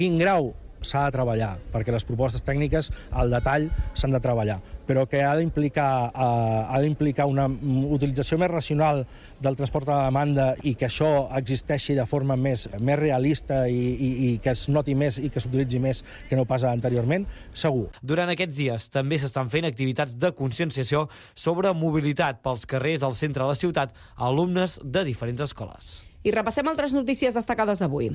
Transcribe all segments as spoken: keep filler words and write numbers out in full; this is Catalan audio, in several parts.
Quin grau s'ha de treballar, perquè les propostes tècniques al detall s'han de treballar, però que ha d'implicar eh, ha d'implicar una utilització més racional del transport a demanda i que això existeixi de forma més, més realista i, i, i que es noti més i que s'utilitzi més que no pas anteriorment, segur. Durant aquests dies també s'estan fent activitats de conscienciació sobre mobilitat pels carrers al centre de la ciutat a alumnes de diferents escoles. I repassem altres notícies destacades d'avui.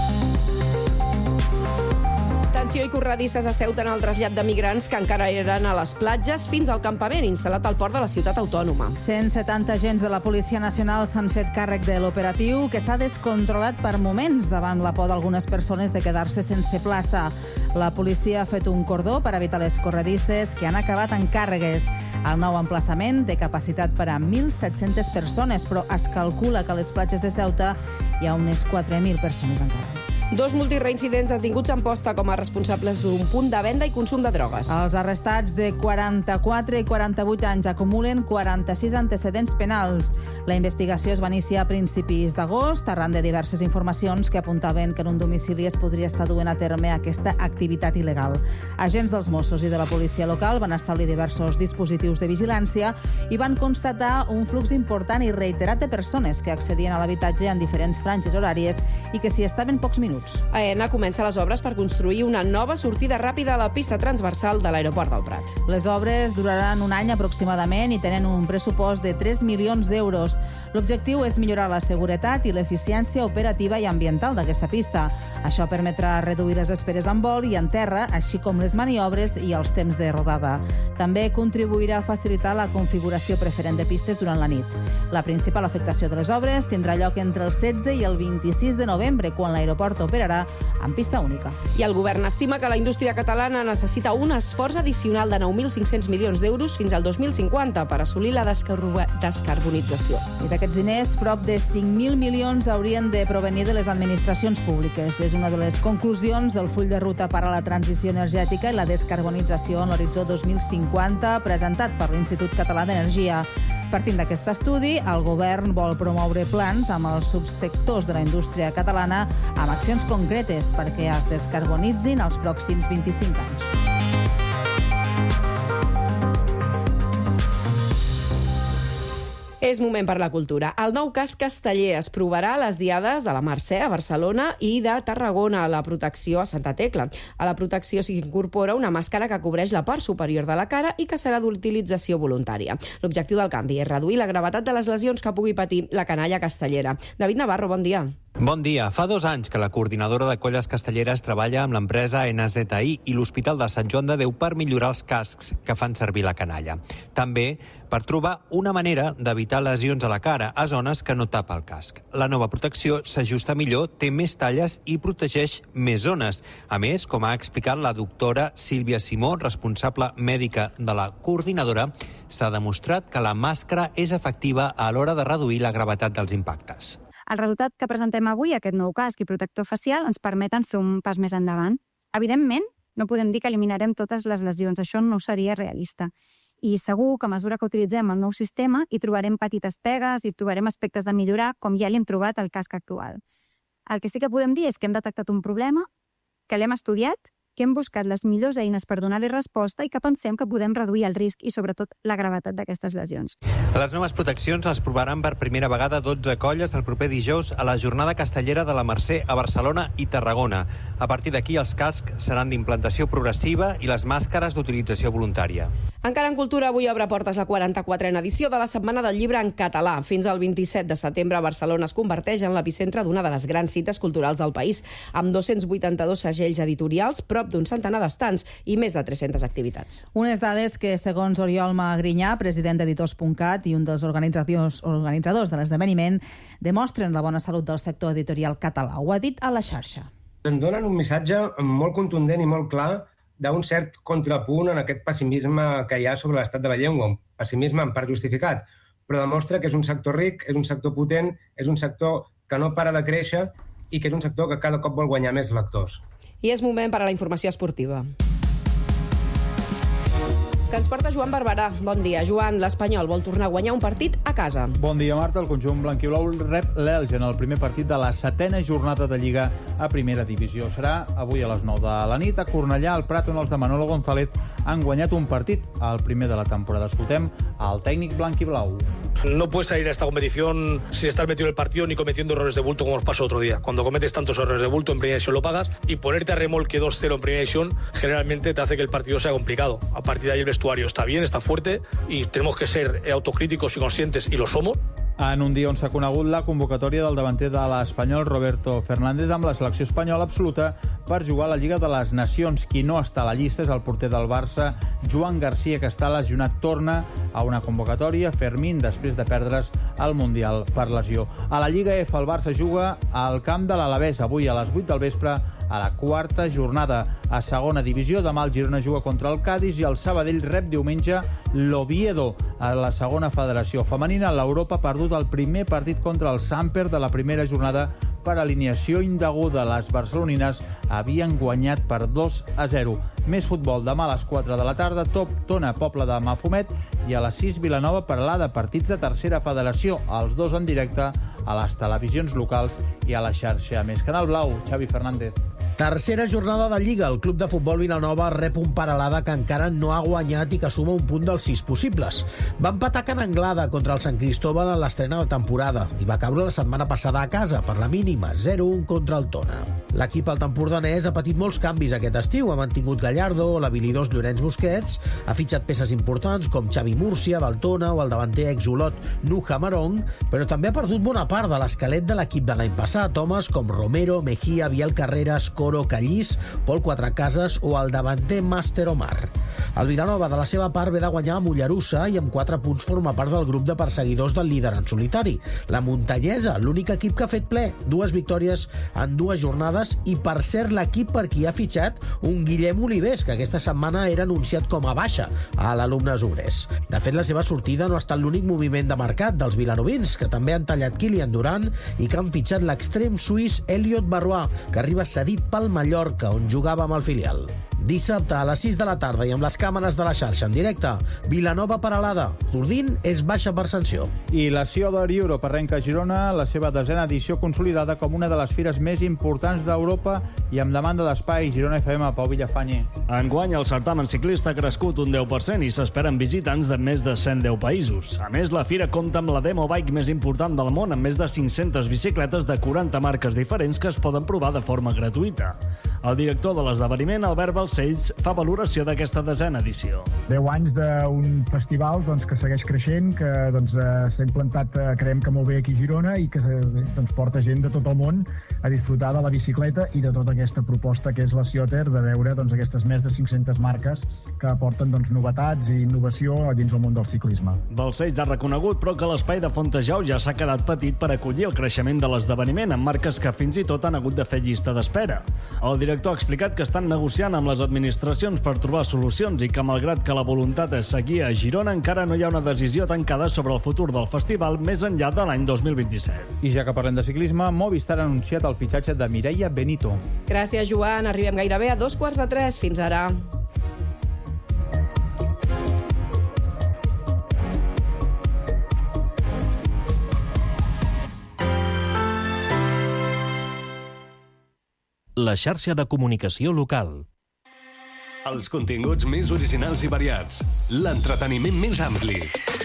Tensió i corredisses a Ceuta en el trasllat de migrants que encara eren a les platges fins al campament instal·lat al port de la ciutat autònoma. cent setanta agents de la Policia Nacional s'han fet càrrec de l'operatiu, que s'ha descontrolat per moments davant la por d'algunes persones de quedar-se sense plaça. La policia ha fet un cordó per evitar les corredisses, que han acabat en càrregues. El nou emplaçament té capacitat per a mil set-centes persones, però es calcula que a les platges de Ceuta hi ha unes quatre mil persones encara. Dos multireincidents detinguts en posta com a responsables d'un punt de venda i consum de drogues. Els arrestats de quaranta-quatre i quaranta-vuit anys acumulen quaranta-sis antecedents penals. La investigació es va iniciar a principis d'agost, arran de diverses informacions que apuntaven que en un domicili es podria estar duent a terme aquesta activitat il·legal. Agents dels Mossos i de la policia local van establir diversos dispositius de vigilància i van constatar un flux important i reiterat de persones que accedien a l'habitatge en diferents franges horàries i que s'hi estaven pocs minuts. AENA comença les obres per construir una nova sortida ràpida a la pista transversal de l'aeroport del Prat. Les obres duraran un any aproximadament i tenen un pressupost de tres milions d'euros. L'objectiu és millorar la seguretat i l'eficiència operativa i ambiental d'aquesta pista. Això permetrà reduir les esperes en vol i en terra, així com les maniobres i els temps de rodada. També contribuirà a facilitar la configuració preferent de pistes durant la nit. La principal afectació de les obres tindrà lloc entre el setze i el vint-i-sis de novembre, quan l'aeroport operarà en pista única. I el govern estima que la indústria catalana necessita un esforç addicional de nou mil cinc-cents milions d'euros fins al dos mil cinquanta per assolir la descarbonització. I d'aquests diners, prop de cinc mil milions haurien de provenir de les administracions públiques. És una de les conclusions del full de ruta per a la transició energètica i la descarbonització en l'horitzó dos mil cinquanta presentat per l'Institut Català d'Energia. Partint d'aquest estudi, el govern vol promoure plans amb els subsectors de la indústria catalana amb accions concretes perquè es descarbonitzin els pròxims vint-i-cinc anys. És moment per la cultura. El nou casc casteller es provarà a les diades de la Mercè a Barcelona i de Tarragona a la protecció a Santa Tecla. A la protecció s'hi incorpora una màscara que cobreix la part superior de la cara i que serà d'utilització voluntària. L'objectiu del canvi és reduir la gravetat de les lesions que pugui patir la canalla castellera. David Navarro, bon dia. Bon dia. Fa dos anys que la coordinadora de colles castelleres treballa amb l'empresa N Z I i l'Hospital de Sant Joan de Déu per millorar els cascs que fan servir la canalla. També per trobar una manera d'evitar lesions a la cara a zones que no tapa el casc. La nova protecció s'ajusta millor, té més talles i protegeix més zones. A més, com ha explicat la doctora Sílvia Simó, responsable mèdica de la coordinadora, s'ha demostrat que la màscara és efectiva a l'hora de reduir la gravetat dels impactes. El resultat que presentem avui, aquest nou casc i protector facial, ens permeten fer un pas més endavant. Evidentment, no podem dir que eliminarem totes les lesions, això no seria realista. I segur que a mesura que utilitzem el nou sistema hi trobarem petites pegues, hi trobarem aspectes de millorar, com ja li hem trobat al casc actual. El que sí que podem dir és que hem detectat un problema, que l'hem estudiat, que hem buscat les millors eines per donar-li resposta i que pensem que podem reduir el risc i, sobretot, la gravetat d'aquestes lesions. Les noves proteccions les provaran per primera vegada dotze colles el proper dijous a la jornada castellera de la Mercè a Barcelona i Tarragona. A partir d'aquí, els cascs seran d'implantació progressiva i les màscares d'utilització voluntària. Encara en cultura, avui obre portes la quaranta-quatrena edició de la Setmana del Llibre en Català. Fins al vint-i-set de setembre, Barcelona es converteix en l'epicentre d'una de les grans cites culturals del país, amb dos-cents vuitanta-dos segells editorials, prop d'un centenar d'estants i més de tres-centes activitats. Unes dades que, segons Oriol Magrinyà, president d'Editors punt cat i un dels organitzadors, organitzadors de l'esdeveniment, demostren la bona salut del sector editorial català. Ho ha dit a la xarxa. Ens donen un missatge molt contundent i molt clar d'un cert contrapunt en aquest pessimisme que hi ha sobre l'estat de la llengua, un pessimisme en part justificat, però demostra que és un sector ric, és un sector potent, és un sector que no para de créixer i que és un sector que cada cop vol guanyar més lectors. I és moment per a la informació esportiva. que ens porta Joan Barberà. Bon dia, Joan. L'Espanyol vol tornar a guanyar un partit a casa. Bon dia, Marta. El conjunt blanquiblau rep l'Elx en el primer partit de la setena jornada de Lliga a primera divisió. Serà avui a les nou de la nit a Cornellà, al Prat, on els de Manolo González han guanyat un partit, el primer de la temporada. Escoltem al tècnic blanquiblau. No puedes salir a esta competición sin estar metido en el partido ni cometiendo errores de bulto como nos pasó otro día. Cuando cometes tantos errores de bulto en primera división lo pagas, y ponerte a remolque dos cero en primera división generalmente te hace que el partido sea complicado. A partir de ahí el vestuario está bien, está fuerte y tenemos que ser autocríticos y conscientes, y lo somos. En un dia on s'ha conegut la convocatòria del davanter de l'Espanyol, Roberto Fernández, amb la selecció espanyola absoluta per jugar a la Lliga de les Nacions. Qui no està a la llista és el porter del Barça, Joan Garcia, que està lesionat. Torna a una convocatòria, Fermín, després de perdre's al Mundial per lesió. A la Lliga F, el Barça juga al camp de l'Alavés, avui a les vuit del vespre, a la quarta jornada. A segona divisió, demà el Girona juga contra el Cádiz i el Sabadell rep diumenge l'Oviedo. A la segona federació femenina, l'Europa ha perdut el primer partit contra el Samper de la primera jornada per alineació indeguda. Les barcelonines havien guanyat per dos a zero. Més futbol demà a les quatre de la tarda, Top Tona, Poble de Mafumet, i a les sis Vilanova, Peralada, partits de tercera federació, els dos en directe a les televisions locals i a la xarxa Més Canal Blau. Xavi Fernández. Tercera jornada de Lliga. El club de futbol Vilanova rep un Peralada que encara no ha guanyat i que suma un punt dels sis possibles. Va empatar Can Anglada contra el Sant Cristóbal en l'estrena de temporada i va caure la setmana passada a casa per la mínima, zero un contra el Tona. L'equip al tempordanès ha patit molts canvis aquest estiu. Ha mantingut Gallardo, l'habilidós Llorenç Busquets, ha fitxat peces importants com Xavi Múrcia del Tona o el davanter ex-Olot Nuja Marong, però també ha perdut bona part de l'esquelet de l'equip de l'any passat. Homes com Romero, Mejía, Biel Carreras, Coro, Callís, Pol Quatrecases o el davanter Màster Omar. El Vilanova, de la seva part, ve de guanyar a Mollerussa i amb quatre punts forma part del grup de perseguidors del líder en solitari. La Muntanyesa, l'únic equip que ha fet ple, dues victòries en dues jornades, i per cert l'equip per qui ha fitxat un Guillem Olivés, que aquesta setmana era anunciat com a baixa a l'Alumnes Obrers. De fet, la seva sortida no ha estat l'únic moviment de mercat dels vilanovins, que també han tallat Kylian Durant i que han fitxat l'extrem suís Elliot Barrois, que arriba cedit pel Mallorca, on jugava amb el filial. Dissabte a les sis de la tarda i amb les càmeres de la xarxa en directe, Vilanova Peralada. Tordín és baixa per sanció. I la Ciudad Europe arrenca a Girona la seva desena edició consolidada com una de les fires més importants d'Europa i amb demanda d'espai. Girona F M, Pau Villafañe. Enguany el certamen ciclista ha crescut un deu per cent i s'esperen visitants de més de cent deu països. A més, la fira compta amb la demo bike més important del món, amb més de cinc-centes bicicletes de quaranta marques diferents que es poden provar de forma gratuïta. El director de l'esdeveniment, Albert Balcells, fa valoració d'aquesta desena edició. deu anys d'un festival doncs, que segueix creixent, que doncs, s'ha implantat, creiem que molt bé aquí a Girona, i que doncs, porta gent de tot el món a disfrutar de la bicicleta i de tota aquesta proposta que és la Cioter, de veure doncs, aquestes més de cinc-centes marques que aporten doncs, novetats i innovació dins el món del ciclisme. Balcells ha reconegut, però, que l'espai de Fontejau ja s'ha quedat petit per acollir el creixement de l'esdeveniment, amb marques que fins i tot han hagut de fer llista d'espera. El director ha explicat que estan negociant amb les administracions per trobar solucions i que, malgrat que la voluntat és seguir a Girona, encara no hi ha una decisió tancada sobre el futur del festival més enllà de l'any dos mil vint-i-set. I ja que parlem de ciclisme, Movistar ha anunciat el fitxatge de Mireia Benito. Gràcies, Joan. Arribem gairebé a dos quarts de tres. Fins ara. La xarxa de comunicació local. Els continguts més originals i variats. L'entreteniment més ampli.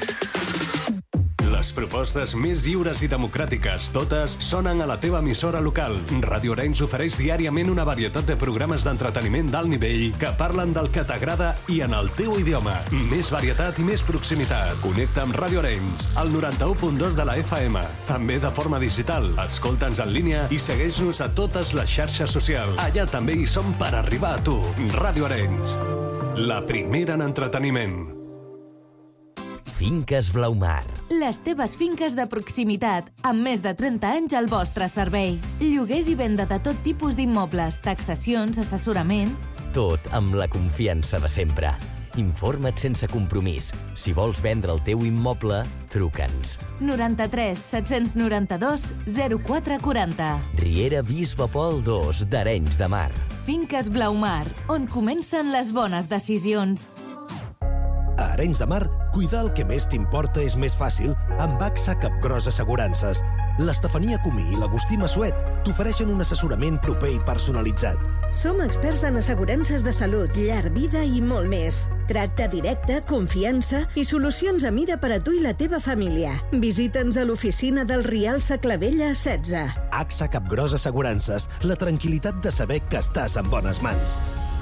Les propostes més lliures i democràtiques, totes sonen a la teva emissora local. Ràdio Arenys ofereix diàriament una varietat de programes d'entreteniment d'alt nivell que parlen del que t'agrada i en el teu idioma. Més varietat i més proximitat. Connecta amb Ràdio Arenys, al noranta-u punt dos de la F M. També de forma digital. Escolta'ns en línia i segueix-nos a totes les xarxes socials. Allà també hi som per arribar a tu. Ràdio Arenys, la primera en entreteniment. Finques Blaumar. Les teves finques de proximitat, amb més de trenta anys al vostre servei. Lloguers i venda de tot tipus d'immobles, taxacions, assessorament... Tot amb la confiança de sempre. Informa't sense compromís. Si vols vendre el teu immoble, truca'ns. noranta-tres set-cents noranta-dos zero quatre quaranta. Riera Bisbe Pol dos d'Arenys de Mar. Finques Blaumar, on comencen les bones decisions. a Arenys de Mar, cuidar el que més t'importa és més fàcil amb A X A Capgròs Assegurances. L'Estefania Comí i l'Agustí Massuet t'ofereixen un assessorament proper i personalitzat. Som experts en assegurances de salut, llar, vida i molt més. Tracte directe, confiança i solucions a mida per a tu i la teva família. Visita'ns a l'oficina del Rialsa Clavella setze. A X A Capgròs Assegurances, la tranquil·litat de saber que estàs en bones mans.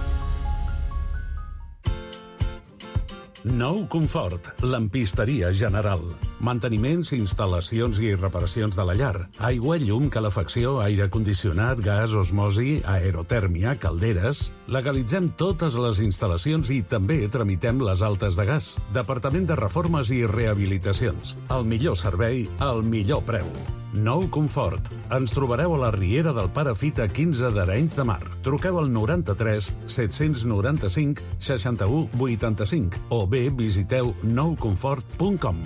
Nou Confort, lampisteria general. Manteniments, instal·lacions i reparacions de la llar. Aigua, llum, calefacció, aire condicionat, gas, osmosi, aerotèrmia, calderes... Legalitzem totes les instal·lacions i també tramitem les altes de gas. Departament de Reformes i Rehabilitacions. El millor servei, al millor preu. Nou Confort. Ens trobareu a la Riera del Pare Fita quinze d'Arenys de Mar. Truqueu al noranta-tres set noranta-cinc seixanta-u vuitanta-cinc o bé visiteu nou confort punt com.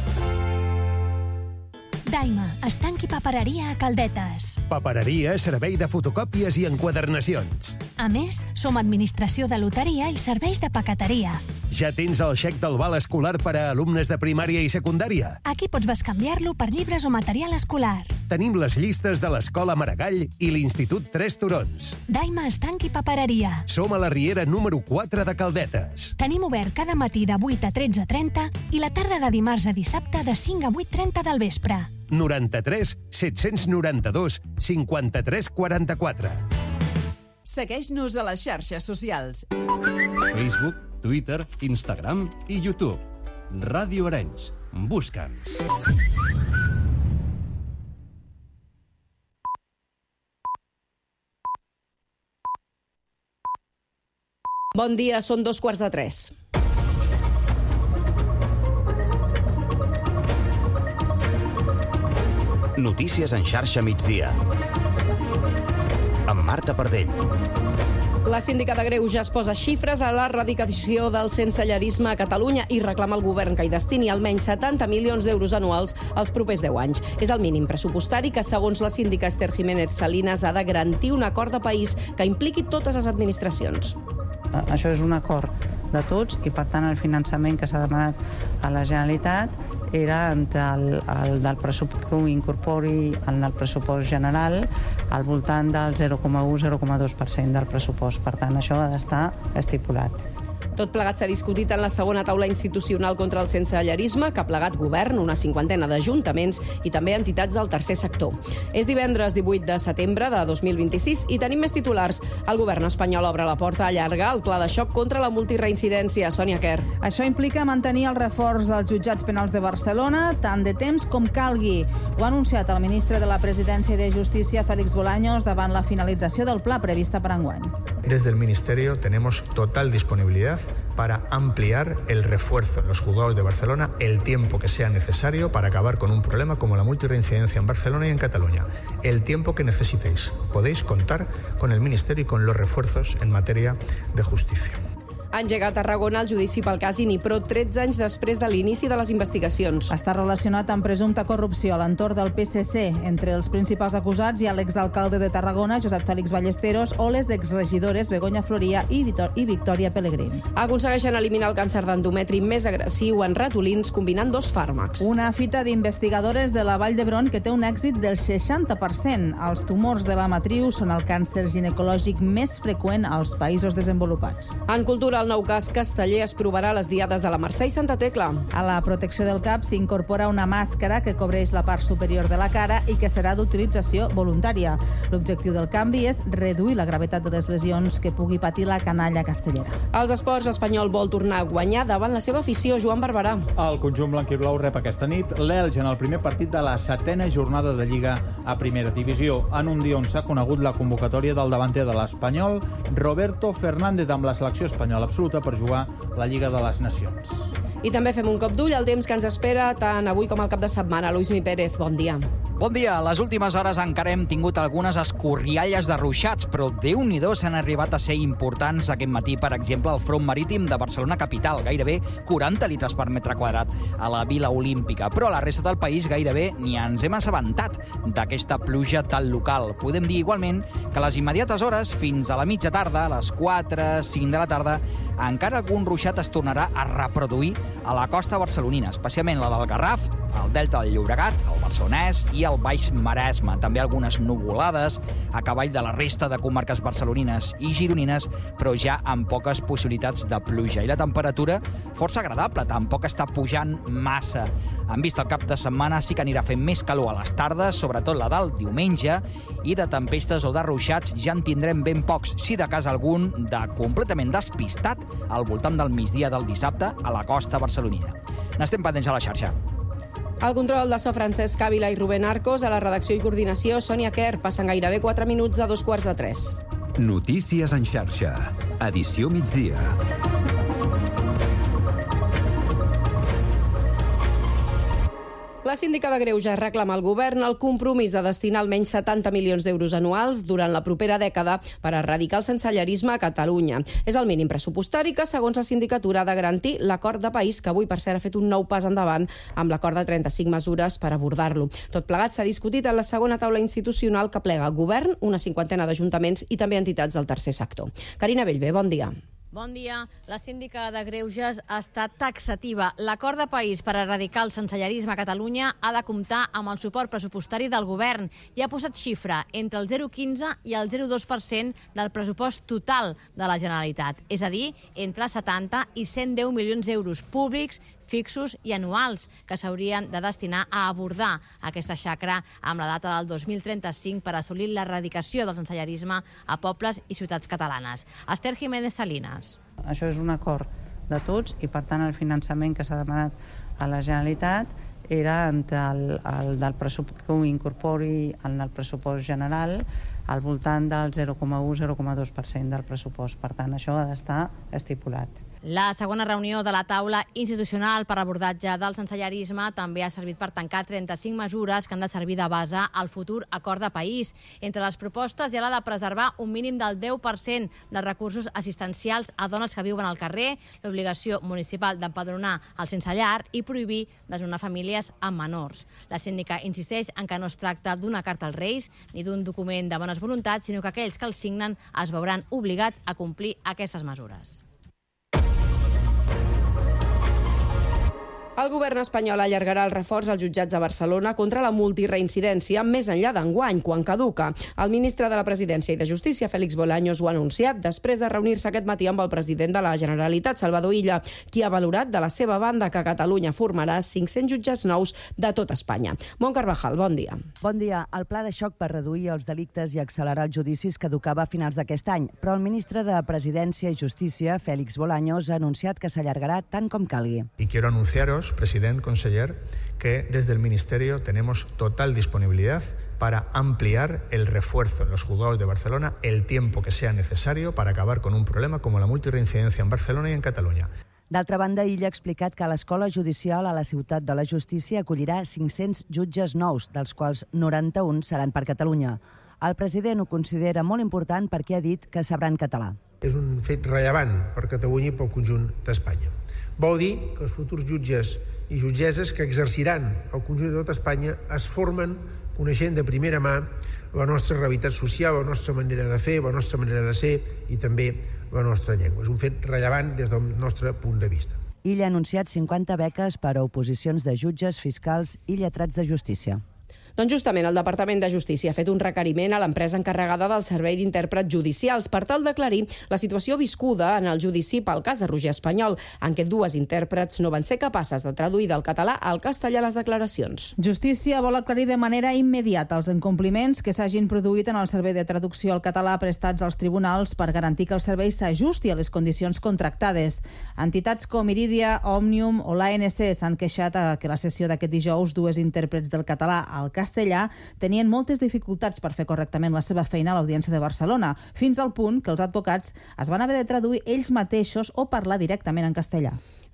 Daima, estanc i papereria a Caldetes. Papereria, servei de fotocòpies i enquadernacions. A més, som administració de loteria i serveis de paqueteria. Ja tens el xec del val escolar per a alumnes de primària i secundària? Aquí pots bescanviar-lo per llibres o material escolar. Tenim les llistes de l'Escola Maragall i l'Institut Tres Turons. Daima, estanc i papereria. Som a la Riera número quatre de Caldetes. Tenim obert cada matí de vuit a tretze trenta i la tarda de dimarts a dissabte de cinc a vuit trenta del vespre. noranta-tres set noranta-dos cinquanta-tres quaranta-quatre. Segueix-nos a les xarxes socials. Facebook, Twitter, Instagram i YouTube. Ràdio Arenys. Busca'ns. Bon dia, són dos quarts de tres. Notícies en xarxa migdia. Amb Marta Pardell. La síndica de Greuges posa xifres a l'erradicació del sensellarisme a Catalunya i reclama al govern que hi destini almenys setanta milions d'euros anuals els propers deu anys. És el mínim pressupostari que, segons la síndica Esther Jiménez Salinas, ha de garantir un acord de país que impliqui totes les administracions. Això és un acord de tots i, per tant, el finançament que s'ha demanat a la Generalitat era entre el, el del pressupost que ho incorpori en el pressupost general al voltant del zero coma u a zero coma dos per cent del pressupost. Per tant, això ha d'estar estipulat. Tot plegat s'ha discutit en la segona taula institucional contra el sensellarisme, que ha plegat govern, una cinquantena d'ajuntaments i també entitats del tercer sector. És divendres divuit de setembre de dos mil vint-i-sis i tenim més titulars. El govern espanyol obre la porta a allargar el pla de xoc contra la multireincidència. Sònia Quer. Això implica mantenir el reforç dels jutjats penals de Barcelona tant de temps com calgui. Ho ha anunciat el ministre de la Presidència i de Justícia, Félix Bolaños, davant la finalització del pla prevista per enguany. Desde el Ministerio tenemos total disponibilidad para ampliar el refuerzo en los juzgados de Barcelona el tiempo que sea necesario para acabar con un problema como la multirreincidencia en Barcelona y en Cataluña. El tiempo que necesitéis. Podéis contar con el Ministerio y con los refuerzos en materia de justicia. Ha engegat a Tarragona el judici pel cas Inipro tretze anys després de l'inici de les investigacions. Està relacionat amb presumpta corrupció a l'entorn del P S C. Entre els principals acusats hi ha l'exalcalde de Tarragona, Josep Fèlix Ballesteros, o les exregidores Begoña Floria i, Vitor i Victòria Pellegrín. Aconsegueixen eliminar el càncer d'endometri més agressiu en ratolins combinant dos fàrmacs. Una fita d'investigadores de la Vall d'Hebron que té un èxit del seixanta per cent. Els tumors de la matriu són el càncer ginecològic més freqüent als països desenvolupats. En cultura, el nou cas casteller es provarà a les diades de la Mercè i Santa Tecla. A la protecció del cap s'incorpora una màscara que cobreix la part superior de la cara i que serà d'utilització voluntària. L'objectiu del canvi és reduir la gravetat de les lesions que pugui patir la canalla castellera. Els esports, l'Espanyol vol tornar a guanyar davant la seva afició. Joan Barberà. El conjunt blanquiblau rep aquesta nit l'Elx en el primer partit de la setena jornada de Lliga a Primera Divisió, en un dia on s'ha conegut la convocatòria del davanter de l'Espanyol, Roberto Fernández, amb la selecció espanyola absoluta per jugar la Lliga de les Nacions. I també fem un cop d'ull al temps que ens espera tant avui com al cap de setmana. Luismi Pérez, bon dia. Bon dia. Les últimes hores encara hem tingut algunes escorrialles de ruixats, però Déu-n'hi-do s'han arribat a ser importants aquest matí. Per exemple, al front marítim de Barcelona capital, gairebé quaranta litres per metre quadrat a la Vila Olímpica. Però a la resta del país gairebé ni ens hem assabentat d'aquesta pluja tan local. Podem dir igualment que a les immediates hores, fins a la mitja tarda, a les quatre, cinc de la tarda, encara algun ruixat es tornarà a reproduir a la costa barcelonina, especialment la del Garraf, el Delta del Llobregat, el Barcelonès i el Baix Maresme. També algunes nuvolades a cavall de la resta de comarques barcelonines i gironines, però ja amb poques possibilitats de pluja. I la temperatura força agradable, tampoc està pujant massa. En vista el cap de setmana sí que anirà fent més calor a les tardes, sobretot la del diumenge, i de tempestes o de ruixats ja en tindrem ben pocs, si de cas algun de completament despistat al voltant del migdia del dissabte a la costa barcelonina. N'estem pendents a la xarxa. Al control de so, Francesc Ávila i Rubén Arcos, a la redacció i coordinació, Sònia Kerr. Passen gairebé quatre minuts a dos quarts de tres. Notícies en xarxa. Edició migdia. La síndica de Greuges reclama al govern el compromís de destinar almenys setanta milions d'euros anuals durant la propera dècada per erradicar el sensellarisme a Catalunya. És el mínim pressupostari que, segons la sindicatura, ha de garantir l'acord de país, que avui, per cert, ha fet un nou pas endavant amb l'acord de trenta-cinc mesures per abordar-lo. Tot plegat s'ha discutit en la segona taula institucional que plega govern, una cinquantena d'ajuntaments i també entitats del tercer sector. Carina Bellver, bon dia. Bon dia. La síndica de Greuges ha estat taxativa. L'acord de país per erradicar el sensellarisme a Catalunya ha de comptar amb el suport pressupostari del govern i ha posat xifra entre el zero coma quinze i el zero coma dos per cent del pressupost total de la Generalitat, és a dir, entre setanta i cent deu milions d'euros públics, fixos i anuals, que s'haurien de destinar a abordar aquesta xacra amb la data del dos mil trenta-cinc per assolir l'erradicació del sensellarisme a pobles i ciutats catalanes. Esther Jiménez Salinas. Això és un acord de tots i, per tant, el finançament que s'ha demanat a la Generalitat era entre el, el del pressupost que ho incorpori en el pressupost general al voltant del zero coma u a zero coma dos per cent del pressupost. Per tant, això ha d'estar estipulat. La segona reunió de la taula institucional per abordatge del sensellarisme també ha servit per tancar trenta-cinc mesures que han de servir de base al futur acord de país. Entre les propostes hi ha la de preservar un mínim del deu per cent dels recursos assistencials a dones que viuen al carrer, l'obligació municipal d'empadronar el sense llar i prohibir desnonar famílies amb menors. La síndica insisteix en que no es tracta d'una carta als Reis ni d'un document de bones voluntats, sinó que aquells que el signen es veuran obligats a complir aquestes mesures. El govern espanyol allargarà el reforç als jutjats de Barcelona contra la multireincidència més enllà d'enguany, quan caduca. El ministre de la Presidència i de Justícia, Félix Bolaños, ho ha anunciat després de reunir-se aquest matí amb el president de la Generalitat, Salvador Illa, qui ha valorat de la seva banda que Catalunya formarà cinc-cents jutjats nous de tot Espanya. Mont Carvajal, bon dia. Bon dia. El pla de xoc per reduir els delictes i accelerar els judicis caducava a finals d'aquest any, però el ministre de Presidència i Justícia, Félix Bolaños, ha anunciat que s'allargarà tant com calgui. I quiero anunciaros, president, conseller, que desde el Ministerio tenemos total disponibilidad para ampliar el refuerzo en los juzgados de Barcelona el tiempo que sea necesario para acabar con un problema como la multirreincidencia en Barcelona y en Cataluña. D'altra banda, ell ha explicat que l'Escola Judicial a la Ciutat de la Justícia acollirà cinc-cents jutges nous, dels quals noranta-un seran per Catalunya. El president ho considera molt important perquè ha dit que sabran català. És un fet rellevant per Catalunya i pel conjunt d'Espanya. Vol dir que els futurs jutges i jutgesses que exerciran el conjunt de tot Espanya es formen coneixent de primera mà la nostra realitat social, la nostra manera de fer, la nostra manera de ser i també la nostra llengua. És un fet rellevant des del nostre punt de vista. Ell ha anunciat cinquanta beques per a oposicions de jutges, fiscals i lletrats de justícia. Doncs justament el Departament de Justícia ha fet un requeriment a l'empresa encarregada del servei d'intèrprets judicials per tal d'aclarir la situació viscuda en el judici pel cas de Roger Espanyol, en què dues intèrprets no van ser capaces de traduir del català al castellà les declaracions. Justícia vol aclarir de manera immediata els incompliments que s'hagin produït en el servei de traducció al català prestats als tribunals per garantir que el servei s'ajusti a les condicions contractades. Entitats com Iridia, Òmnium o l'A N C s'han queixat a que la sessió d'aquest dijous dues intèrprets del català al castellà castellà tenien moltes dificultats per fer correctament la seva feina a l'Audiència de Barcelona, fins al punt que els advocats es van haver de traduir ells mateixos o parlar directament en castellà.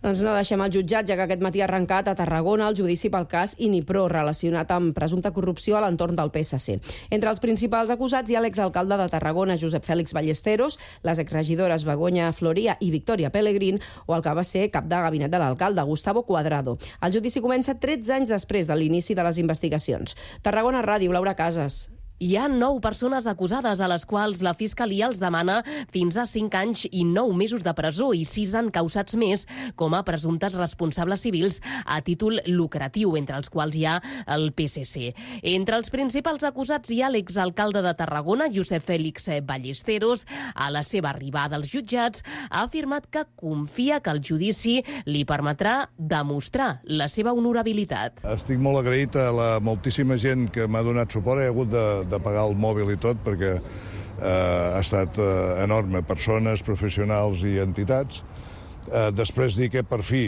Doncs no deixem el jutjat, ja que aquest matí ha arrencat a Tarragona el judici pel cas Inipro, relacionat amb presumpta corrupció a l'entorn del P S C. Entre els principals acusats hi ha l'exalcalde de Tarragona, Josep Fèlix Ballesteros, les exregidores Begoña Floria i Victoria Pellegrín, o el que va ser cap de gabinet de l'alcalde, Gustavo Cuadrado. El judici comença tretze anys després de l'inici de les investigacions. Tarragona Ràdio, Laura Casas. Hi ha nou persones acusades a les quals la Fiscalia els demana fins a cinc anys i nou mesos de presó i sis encausats més com a presumptes responsables civils a títol lucratiu, entre els quals hi ha el P S C. Entre els principals acusats hi ha l'exalcalde de Tarragona, Josep Fèlix Ballesteros. A la seva arribada als jutjats ha afirmat que confia que el judici li permetrà demostrar la seva honorabilitat. Estic molt agraït a la moltíssima gent que m'ha donat suport. He hagut de de pagar el mòbil i tot, perquè eh, ha estat eh, enorme. Persones, professionals i entitats. Eh, després dir que per fi,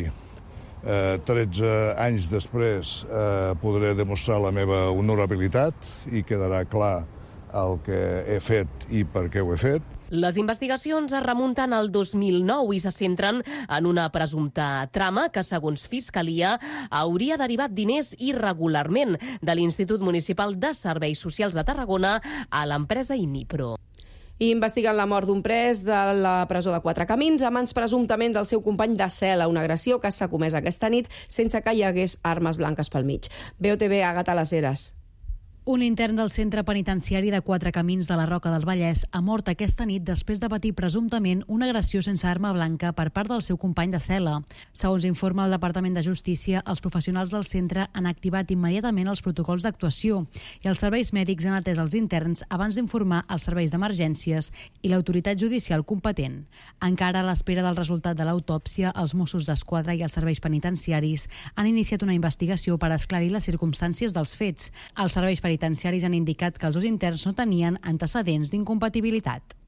eh, tretze anys després, eh, podré demostrar la meva honorabilitat i quedarà clar el que he fet i per què ho he fet. Les investigacions es remunten al dos mil nou i se centren en una presumpta trama que, segons Fiscalia, hauria derivat diners irregularment de l'Institut Municipal de Serveis Socials de Tarragona a l'empresa Inipro. I investiguen la mort d'un pres de la presó de Quatre Camins a mans presumptament del seu company de cel·la, una agressió que s'ha comès aquesta nit sense que hi hagués armes blanques pel mig. B O T V, Àgata Las Heras. Un intern del centre penitenciari de Quatre Camins de la Roca del Vallès ha mort aquesta nit després de patir presumptament una agressió sense arma blanca per part del seu company de cel·la. Segons informa el Departament de Justícia, els professionals del centre han activat immediatament els protocols d'actuació i els serveis mèdics han atès els interns abans d'informar els serveis d'emergències i l'autoritat judicial competent. Encara a l'espera del resultat de l'autòpsia, els Mossos d'Esquadra i els serveis penitenciaris han iniciat una investigació per esclarir les circumstàncies dels fets. Els serveis penitenciaris penitenciaris han indicat que els dos interns no tenien antecedents d'incompatibilitat.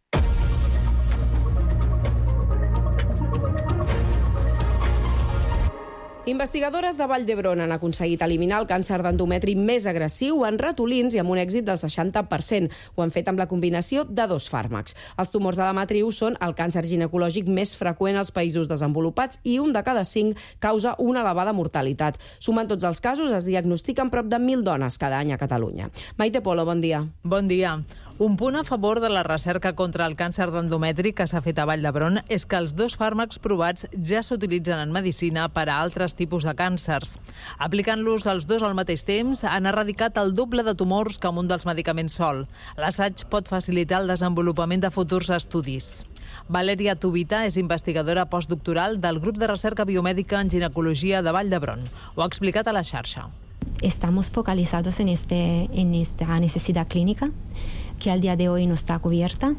Investigadores de Vall d'Hebron han aconseguit eliminar el càncer d'endometri més agressiu en ratolins i amb un èxit del seixanta per cent. Ho han fet amb la combinació de dos fàrmacs. Els tumors de la matriu són el càncer ginecològic més freqüent als països desenvolupats i un de cada cinc causa una elevada mortalitat. Sumant tots els casos, es diagnostiquen prop de mil dones cada any a Catalunya. Maite Polo, bon dia. Bon dia. Un punt a favor de la recerca contra el càncer d'endometri que s'ha fet a Vall d'Hebron és que els dos fàrmacs provats ja s'utilitzen en medicina per a altres tipus de càncers. Aplicant-los els dos al mateix temps, han erradicat el doble de tumors que amb un dels medicaments sol. L'assaig pot facilitar el desenvolupament de futurs estudis. Valeria Tubita és investigadora postdoctoral del grup de recerca biomèdica en ginecologia de Vall d'Hebron. Ho ha explicat a la xarxa. Estamos focalizados en, este, en esta necesidad clínica que al día de hoy no está cubierta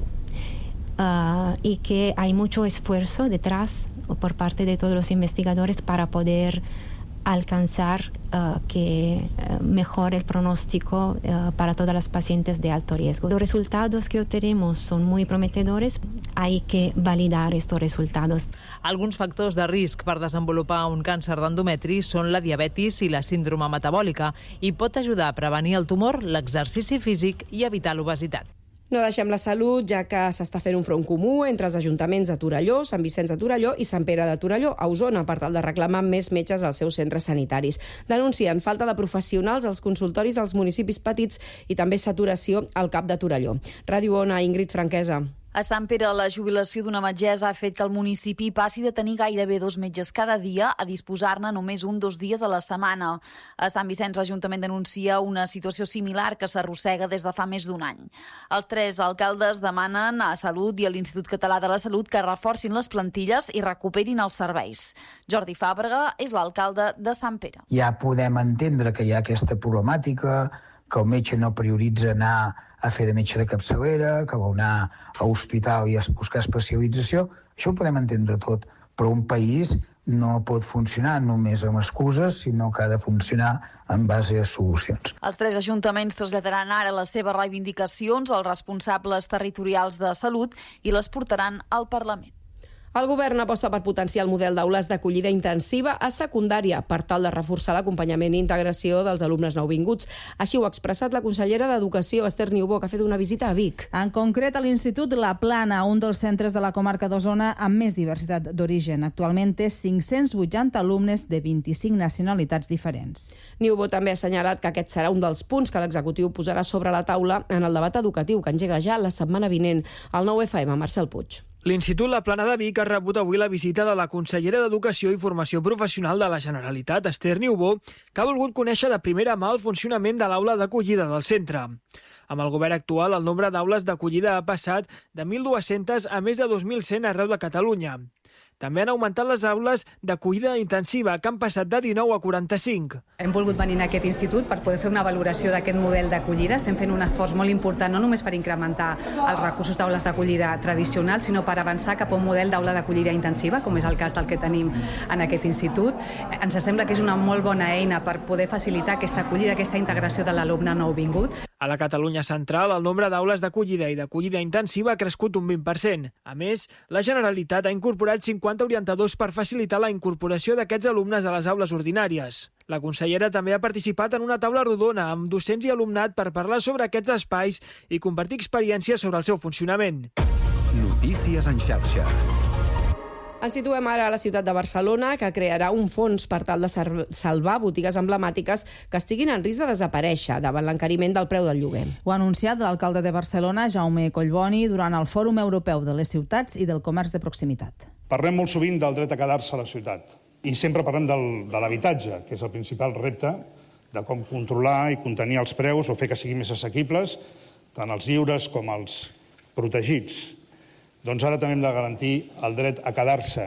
uh, y que hay mucho esfuerzo detrás por parte de todos los investigadores para poder alcanzar uh, que uh, mejore el pronóstico uh, para todas las pacientes de alto riesgo. Los resultados que obtenemos son muy prometedores, hay que validar estos resultados. Alguns factors de risc per desenvolupar un càncer d'endometri són la diabetis i la síndrome metabòlica i pot ajudar a prevenir el tumor, l'exercici físic i evitar l'obesitat. No deixem la salut, ja que s'està fent un front comú entre els ajuntaments de Torelló, Sant Vicenç de Torelló i Sant Pere de Torelló, a Osona, per tal de reclamar més metges als seus centres sanitaris. Denuncien falta de professionals als consultoris als municipis petits i també saturació al cap de Torelló. Ràdio Ona, Ingrid Franquesa. A Sant Pere, la jubilació d'una metgessa ha fet que el municipi passi de tenir gairebé dos metges cada dia a disposar-ne només un dos dies a la setmana. A Sant Vicenç, l'Ajuntament denuncia una situació similar que s'arrossega des de fa més d'un any. Els tres alcaldes demanen a Salut i a l'Institut Català de la Salut que reforcin les plantilles i recuperin els serveis. Jordi Fàbrega és l'alcalde de Sant Pere. Ja podem entendre que hi ha aquesta problemàtica, que el metge no prioritza anar a fer de metge de capçalera, que vol anar a hospital i a buscar especialització. Això ho podem entendre tot, però un país no pot funcionar només amb excuses, sinó que ha de funcionar en base a solucions. Els tres ajuntaments traslladaran ara les seves reivindicacions als responsables territorials de salut i les portaran al Parlament. El govern aposta per potenciar el model d'aules d'acollida intensiva a secundària per tal de reforçar l'acompanyament i integració dels alumnes nouvinguts. Així ho ha expressat la consellera d'Educació, Esther Niubó, que ha fet una visita a Vic. En concret, a l'Institut La Plana, un dels centres de la comarca d'Osona amb més diversitat d'origen. Actualment té cinc-cents vuitanta alumnes de vint-i-cinc nacionalitats diferents. Niubó també ha assenyalat que aquest serà un dels punts que l'executiu posarà sobre la taula en el debat educatiu que engega ja la setmana vinent. Al nou F M, Marcel Puig. L'Institut La Plana de Vic ha rebut avui la visita de la consellera d'Educació i Formació Professional de la Generalitat, Esther Niubó, que ha volgut conèixer de primera mà el funcionament de l'aula d'acollida del centre. Amb el govern actual, el nombre d'aules d'acollida ha passat de mil dues-centes a més de dos mil cent arreu de Catalunya. També han augmentat les aules d'acollida intensiva, que han passat de dinou a quaranta-cinc. Hem volgut venir a aquest institut per poder fer una valoració d'aquest model d'acollida. Estem fent un esforç molt important, no només per incrementar els recursos d'aules d'acollida tradicionals, sinó per avançar cap a un model d'aula d'acollida intensiva, com és el cas del que tenim en aquest institut. Ens sembla que és una molt bona eina per poder facilitar aquesta acollida, aquesta integració de l'alumne nouvingut. A la Catalunya central, el nombre d'aules d'acollida i d'acollida intensiva ha crescut un vint per cent. A més, la Generalitat ha incorporat cinquanta orientadors per facilitar la incorporació d'aquests alumnes a les aules ordinàries. La consellera també ha participat en una taula rodona amb docents i alumnat per parlar sobre aquests espais i compartir experiències sobre el seu funcionament. Notícies en xarxa. Ens situem ara a la ciutat de Barcelona, que crearà un fons per tal de salvar botigues emblemàtiques que estiguin en risc de desaparèixer davant l'encariment del preu del lloguer. Ho ha anunciat l'alcalde de Barcelona, Jaume Collboni, durant el Fòrum Europeu de les Ciutats i del Comerç de Proximitat. Parlem molt sovint del dret a quedar-se a la ciutat i sempre parlem del, de l'habitatge, que és el principal repte de com controlar i contenir els preus o fer que siguin més assequibles, tant els lliures com els protegits. Doncs ara també hem de garantir el dret a quedar-se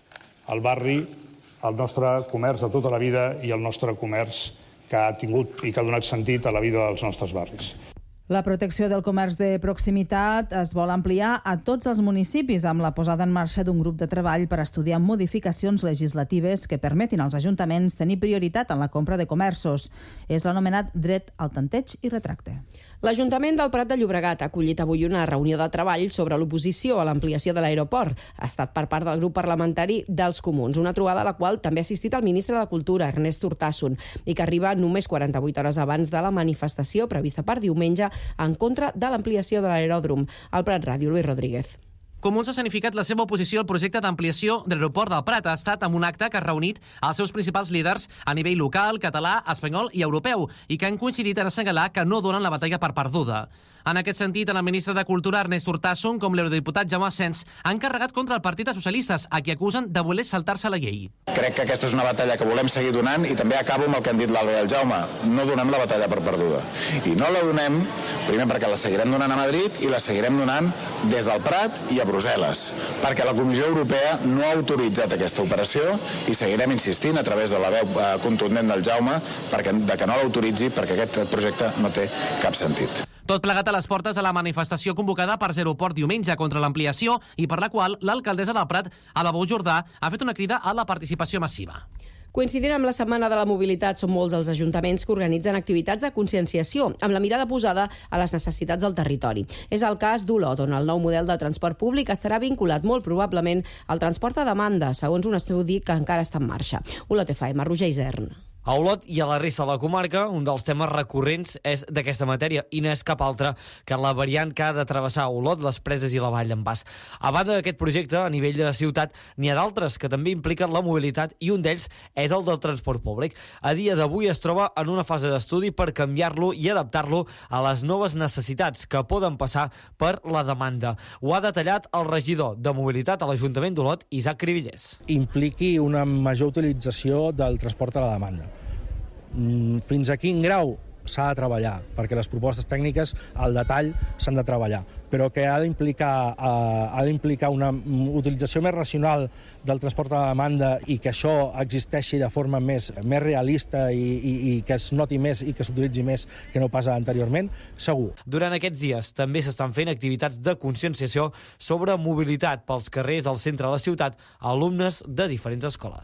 al barri, al nostre comerç de tota la vida i el nostre comerç que ha tingut i que ha donat sentit a la vida dels nostres barris. La protecció del comerç de proximitat es vol ampliar a tots els municipis amb la posada en marxa d'un grup de treball per estudiar modificacions legislatives que permetin als ajuntaments tenir prioritat en la compra de comerços. És l'anomenat dret al tanteig i retracte. L'Ajuntament del Prat de Llobregat ha acollit avui una reunió de treball sobre l'oposició a l'ampliació de l'aeroport. Ha estat per part del grup parlamentari dels Comuns, una trobada a la qual també ha assistit el ministre de Cultura, Ernest Urtasun, i que arriba només quaranta-vuit hores abans de la manifestació prevista per diumenge en contra de l'ampliació de l'aeròdrom. Al Prat Ràdio, Luis Rodríguez. Comuns ha escenificat la seva oposició al projecte d'ampliació de l'aeroport del Prat. Ha estat amb un acte que ha reunit els seus principals líders a nivell local, català, espanyol i europeu i que han coincidit en assenyalar que no donen la batalla per perduda. En aquest sentit, tant el ministre de Cultura, Ernest Urtasun, com l'eurodiputat Jaume Asens han carregat contra el Partit dels Socialistes, a qui acusen de voler saltar-se la llei. Crec que aquesta és una batalla que volem seguir donant i també acabo amb el que han dit l'Alba i el Jaume. No donem la batalla per perduda. I no la donem, primer perquè la seguirem donant a Madrid i la seguirem donant des del Prat i a Brussel·les, perquè la Comissió Europea no ha autoritzat aquesta operació i seguirem insistint a través de la veu contundent del Jaume perquè, de que no l'autoritzi perquè aquest projecte no té cap sentit. Tot plegat a les portes de la manifestació convocada per Zeroport diumenge contra l'ampliació i per la qual l'alcaldessa del Prat, Alabou Jordà, ha fet una crida a la participació massiva. Coincidint amb la Setmana de la Mobilitat, són molts els ajuntaments que organitzen activitats de conscienciació, amb la mirada posada a les necessitats del territori. És el cas d'Olot, on el nou model de transport públic estarà vinculat molt probablement al transport a demanda, segons un estudi que encara està en marxa. Olot F M, Roger Isern. A Olot i a la resta de la comarca, un dels temes recurrents és d'aquesta matèria i no és cap altre que la variant que ha de travessar Olot, les Preses i la Vall d'en Bas. A banda d'aquest projecte, a nivell de ciutat, n'hi ha d'altres que també impliquen la mobilitat i un d'ells és el del transport públic. A dia d'avui es troba en una fase d'estudi per canviar-lo i adaptar-lo a les noves necessitats que poden passar per la demanda. Ho ha detallat el regidor de mobilitat a l'Ajuntament d'Olot, Isaac Cribillers. Impliqui una major utilització del transport a la demanda. Fins a quin grau s'ha de treballar, perquè les propostes tècniques al detall s'han de treballar, però que ha d'implicar eh, ha d'implicar una utilització més racional del transport a la demanda i que això existeixi de forma més, més realista i, i, i que es noti més i que s'utilitzi més que no pas anteriorment, segur. Durant aquests dies també s'estan fent activitats de conscienciació sobre mobilitat pels carrers al centre de la ciutat a alumnes de diferents escoles.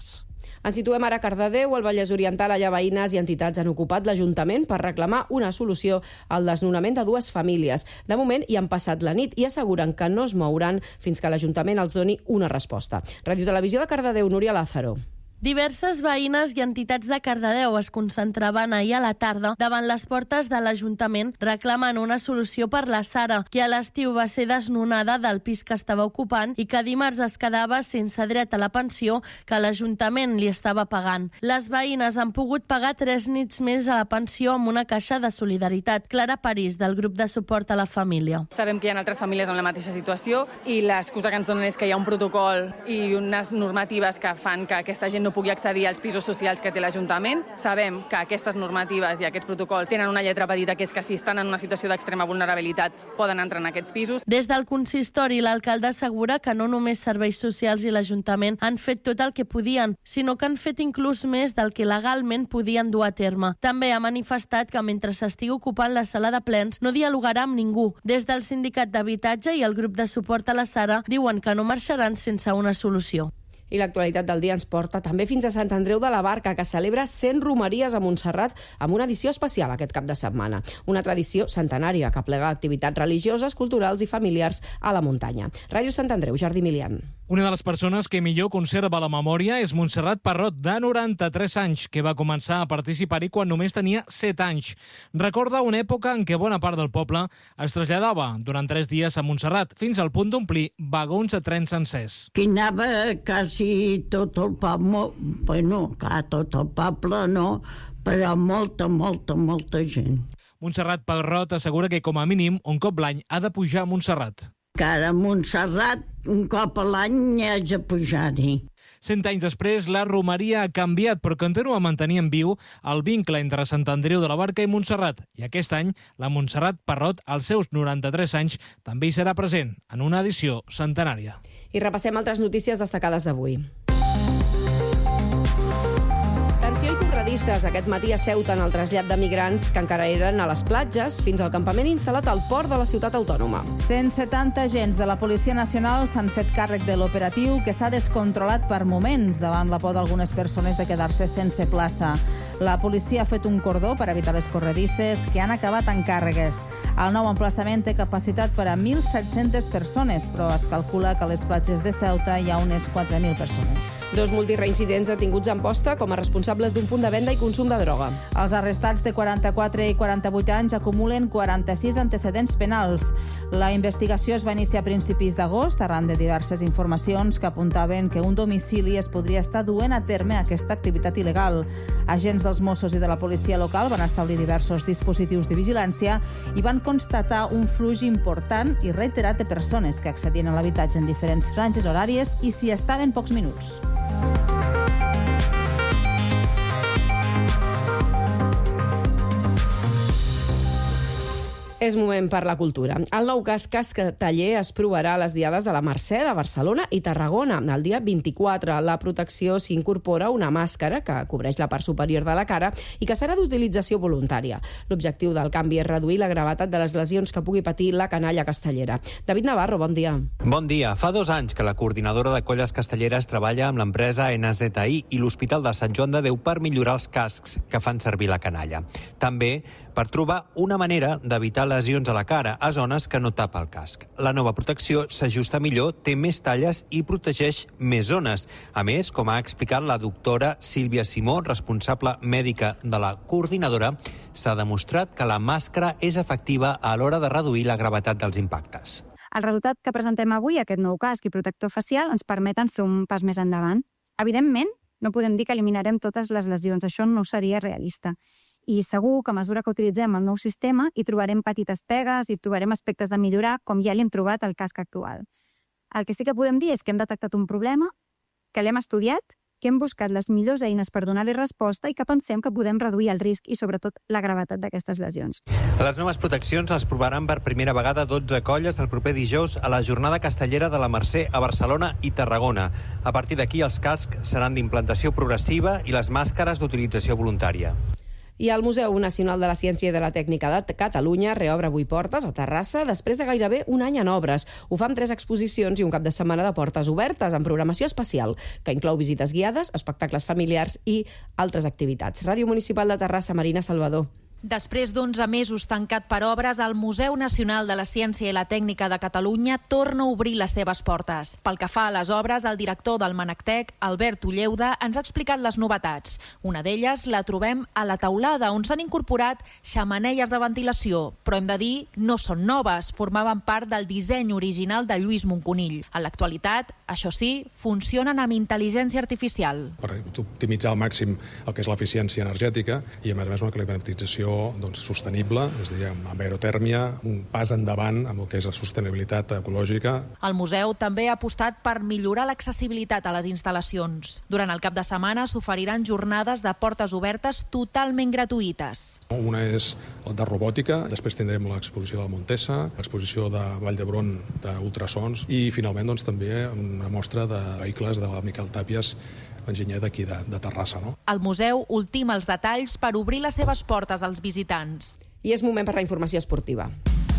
Ens situem ara a Cardedeu, al Vallès Oriental. Allà veïnes i entitats han ocupat l'Ajuntament per reclamar una solució al desnonament de dues famílies. De moment hi han passat la nit i asseguren que no es mouran fins que l'Ajuntament els doni una resposta. Ràdio Televisió de Cardedeu, Núria Lázaro. Diverses veïnes i entitats de Cardedeu es concentraven ahir a la tarda davant les portes de l'Ajuntament reclamant una solució per la Sara, que a l'estiu va ser desnonada del pis que estava ocupant i que dimarts es quedava sense dret a la pensió que l'Ajuntament li estava pagant. Les veïnes han pogut pagar tres nits més a la pensió amb una caixa de solidaritat. Clara París, del grup de suport a la família. Sabem que hi ha altres famílies en la mateixa situació i l'excusa que ens donen és que hi ha un protocol i unes normatives que fan que aquesta gent no no pugui accedir als pisos socials que té l'Ajuntament. Sabem que aquestes normatives i aquests protocols tenen una lletra petita, que és que si estan en una situació d'extrema vulnerabilitat poden entrar en aquests pisos. Des del consistori, l'alcalde assegura que no només serveis socials i l'Ajuntament han fet tot el que podien, sinó que han fet inclús més del que legalment podien dur a terme. També ha manifestat que mentre s'estigui ocupant la sala de plens no dialogarà amb ningú. Des del sindicat d'habitatge i el grup de suport a la Sara diuen que no marxaran sense una solució. I l'actualitat del dia ens porta també fins a Sant Andreu de la Barca, que celebra cent romeries a Montserrat amb una edició especial aquest cap de setmana. Una tradició centenària que plega activitats religioses, culturals i familiars a la muntanya. Ràdio Sant Andreu, Jordi Milian. Una de les persones que millor conserva la memòria és Montserrat Parrot, de noranta-tres anys, que va començar a participar-hi quan només tenia set anys. Recorda una època en què bona part del poble es traslladava durant tres dies a Montserrat, fins al punt d'omplir vagons de tren sencers. Que anava quasi tot el poble, bueno, clar, tot el poble no, però molta, molta, molta gent. Montserrat Parrot assegura que com a mínim un cop l'any ha de pujar a Montserrat. Cada Montserrat, un cop a l'any haig de pujar-hi. Cent anys després, la romeria ha canviat, però continua mantenint viu el vincle entre Sant Andreu de la Barca i Montserrat. I aquest any, la Montserrat Parrot, als seus noranta-tres anys, també hi serà present en una edició centenària. I repassem altres notícies destacades d'avui. Tensió i corredisses aquest matí a Ceuta en el trasllat de migrants que encara eren a les platges fins al campament instal·lat al port de la ciutat autònoma. cent setanta agents de la Policia Nacional s'han fet càrrec de l'operatiu, que s'ha descontrolat per moments davant la por d'algunes persones de quedar-se sense plaça. La policia ha fet un cordó per evitar les corredisses, que han acabat en càrregues. El nou emplaçament té capacitat per a mil set-centes persones, però es calcula que a les platges de Ceuta hi ha unes quatre mil persones. Dos multireincidents detinguts a Amposta com a responsables d'un punt de venda i consum de droga. Els arrestats de quaranta-quatre i quaranta-vuit anys acumulen quaranta-sis antecedents penals. La investigació es va iniciar a principis d'agost arran de diverses informacions que apuntaven que un domicili es podria estar duent a terme aquesta activitat il·legal. Agents dels Mossos i de la policia local van establir diversos dispositius de vigilància i van constatar un flux important i reiterat de persones que accedien a l'habitatge en diferents franges horàries i s'hi estaven pocs minuts. És moment per la cultura. El nou casc casteller es provarà a les diades de la Mercè de Barcelona i Tarragona. El dia vint-i-quatre, la protecció s'incorpora una màscara que cobreix la part superior de la cara i que serà d'utilització voluntària. L'objectiu del canvi és reduir la gravetat de les lesions que pugui patir la canalla castellera. David Navarro, bon dia. Bon dia. Fa dos anys que la coordinadora de colles castelleres treballa amb l'empresa N Z I i l'Hospital de Sant Joan de Déu per millorar els cascs que fan servir la canalla. També per trobar una manera d'evitar lesions a la cara a zones que no tapa el casc. La nova protecció s'ajusta millor, té més talles i protegeix més zones. A més, com ha explicat la doctora Sílvia Simó, responsable mèdica de la coordinadora, s'ha demostrat que la màscara és efectiva a l'hora de reduir la gravetat dels impactes. El resultat que presentem avui, aquest nou casc i protector facial, ens permeten fer un pas més endavant. Evidentment, no podem dir que eliminarem totes les lesions, això no seria realista. I segur que a mesura que utilitzem el nou sistema hi trobarem petites pegues i trobarem aspectes de millorar, com ja li hem trobat al casc actual. El que sí que podem dir és que hem detectat un problema, que l'hem estudiat, que hem buscat les millors eines per donar-li resposta i que pensem que podem reduir el risc i, sobretot, la gravetat d'aquestes lesions. Les noves proteccions les provaran per primera vegada dotze colles el proper dijous a la jornada castellera de la Mercè a Barcelona i Tarragona. A partir d'aquí, els cascs seran d'implantació progressiva i les màscares d'utilització voluntària. I el Museu Nacional de la Ciència i de la Tècnica de Catalunya reobre avui portes a Terrassa després de gairebé un any en obres. Ho fa amb tres exposicions i un cap de setmana de portes obertes amb programació especial, que inclou visites guiades, espectacles familiars i altres activitats. Ràdio Municipal de Terrassa, Marina Salvador. Després d'onze mesos tancat per obres, el Museu Nacional de la Ciència i la Tècnica de Catalunya torna a obrir les seves portes. Pel que fa a les obres, el director del Manactec, Albert Ulleuda, ens ha explicat les novetats. Una d'elles la trobem a la teulada, on s'han incorporat xemeneies de ventilació, però hem de dir, no són noves, formaven part del disseny original de Lluís Monconill. En l'actualitat, això sí, funcionen amb intel·ligència artificial. Per optimitzar al màxim el que és l'eficiència energètica i, a més a més, una climatització doncs, sostenible, és a dir, amb aerotèrmia, un pas endavant amb el que és la sostenibilitat ecològica. El museu també ha apostat per millorar l'accessibilitat a les instal·lacions. Durant el cap de setmana s'oferiran jornades de portes obertes totalment gratuïtes. Una és el de robòtica, després tindrem l'exposició de Montesa, l'exposició de Vall d'Hebron d'ultrasons i, finalment, doncs, també una mostra de vehicles de la Miquel Tàpies, enginyer d'aquí de, de Terrassa. No? El museu ultima els detalls per obrir les seves portes als visitants. I és moment per la informació esportiva,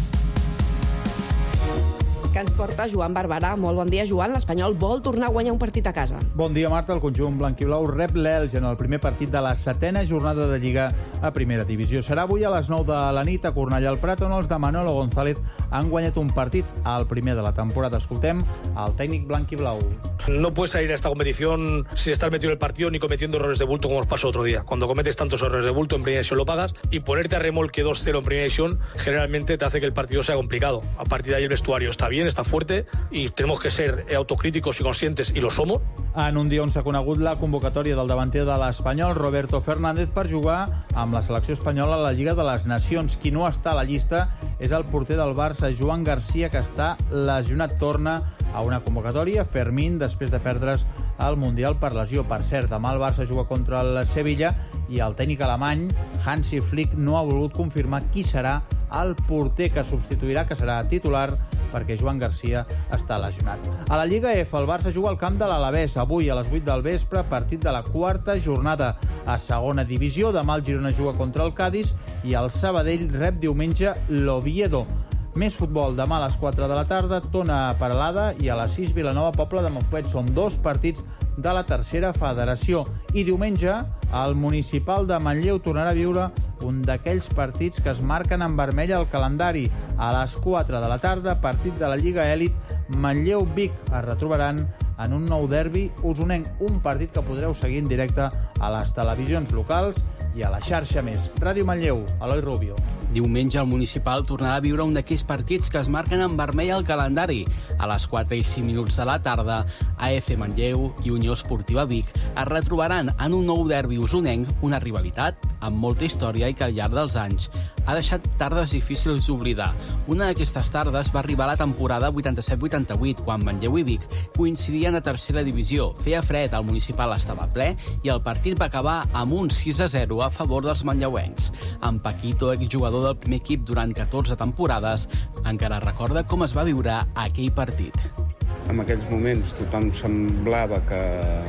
que ens porta Joan Barberà. Molt bon dia, Joan. L'Espanyol vol tornar a guanyar un partit a casa. Bon dia, Marta. El conjunt blanquiblau rep l'Elx en el primer partit de la setena jornada de Lliga a Primera Divisió. Serà avui a les nou de la nit a Cornellà al Prat, on els de Manolo González han guanyat un partit, el primer de la temporada. Escoltem el tècnic blanquiblau. No puedes salir a esta competición sin estar metido en el partido ni cometiendo errores de bulto como nos pasó otro día. Cuando cometes tantos errores de bulto en primera división lo pagas, y ponerte a remolque dos cero en primera división generalmente te hace que el partido sea complicado. A partir de ahí el vestuario está bien, está fuerte, y tenemos que ser autocríticos y conscientes, i lo somos. En un dia on s'ha conegut la convocatòria del davanter de l'Espanyol, Roberto Fernández, per jugar amb la selecció espanyola a la Lliga de les Nacions. Qui no està a la llista és el porter del Barça, Joan Garcia, que està lesionat. Torna a una convocatòria. Fermín, després de perdre's el Mundial per lesió. Per cert, demà el Barça juga contra el Sevilla i el tècnic alemany, Hansi Flick, no ha volgut confirmar qui serà el porter que substituirà, que serà titular, perquè Joan Garcia està lesionat. A la Lliga F, el Barça juga al camp de l'Alavés avui a les vuit del vespre, partit de la quarta jornada. A segona divisió, demà el Girona juga contra el Cádiz i el Sabadell rep diumenge l'Oviedo. Més futbol, demà a les quatre de la tarda, Tona Peralada, i a les sis Vilanova Pobla de Montfuet. Són dos partits de la tercera federació. I diumenge, el Municipal de Manlleu tornarà a viure un d'aquells partits que es marquen en vermell al calendari. A les quatre de la tarda, partit de la Lliga Elit, Manlleu-Vic. Es retrobaran en un nou derbi usonenc, un partit que podreu seguir en directe a les televisions locals i a la xarxa Més. Ràdio Manlleu, Eloi Rubio. Diumenge el Municipal tornarà a viure un d'aquells partits que es marquen en vermell al calendari. A les quatre i cinc minuts de la tarda, A F Manlleu i Unió Esportiva Vic es retrobaran en un nou derbi usonenc, una rivalitat amb molta història i que al llarg dels anys ha deixat tardes difícils d'oblidar. Una d'aquestes tardes va arribar a la temporada vuitanta-set vuitanta-vuit, quan Manlleu i Vic coincidien a tercera divisió. Feia fred, el Municipal estava ple i el partit va acabar amb un sis a zero a favor dels manlleuencs. En Paquito, exjugador del primer equip durant catorze temporades, encara recorda com es va viure aquell partit. En aquells moments tothom semblava que,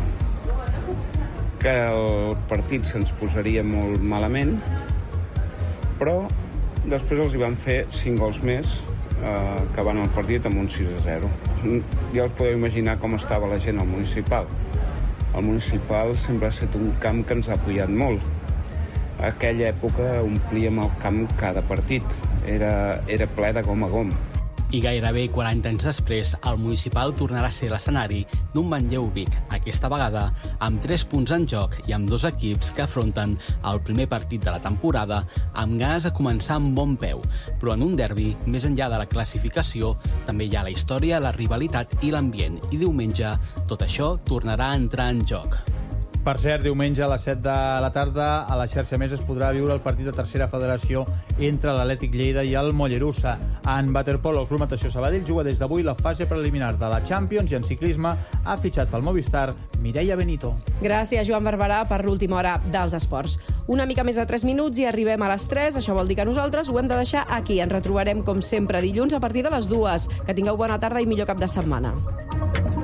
que el partit se'ns posaria molt malament, però després els hi van fer cinc gols més, eh, que van al partit amb un sis a zero. Ja us podeu imaginar com estava la gent al Municipal. El Municipal sempre ha estat un camp que ens ha apoyat molt. A aquella època omplíem el camp cada partit. Era, era ple de gom a gom. I gairebé quaranta anys després, el Municipal tornarà a ser l'escenari d'un Manlleu-Vic, aquesta vegada amb tres punts en joc i amb dos equips que afronten el primer partit de la temporada amb ganes de començar amb bon peu. Però en un derbi, més enllà de la classificació, també hi ha la història, la rivalitat i l'ambient. I diumenge, tot això tornarà a entrar en joc. Per cert, diumenge a les set de la tarda a la xarxa Més es podrà viure el partit de tercera federació entre l'Atlètic Lleida i el Mollerussa. En waterpolo, el Club Natació Sabadell juga des d'avui la fase preliminar de la Champions i en ciclisme ha fitxat pel Movistar Mireia Benito. Gràcies, Joan Barberà, per l'última hora dels esports. Una mica més de tres minuts i arribem a les tres. Això vol dir que nosaltres ho hem de deixar aquí. Ens retrobarem, com sempre, dilluns a partir de les dues. Que tingueu bona tarda i millor cap de setmana.